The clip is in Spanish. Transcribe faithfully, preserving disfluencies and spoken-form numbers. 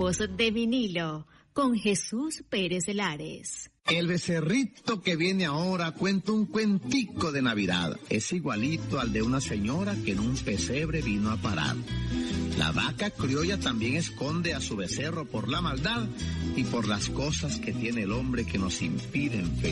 Cuentos de vinilo con Jesús Pérez Lares. El becerrito que viene ahora cuenta un cuentico de Navidad. Es igualito al de una señora que en un pesebre vino a parar. La vaca criolla también esconde a su becerro por la maldad y por las cosas que tiene el hombre que nos impiden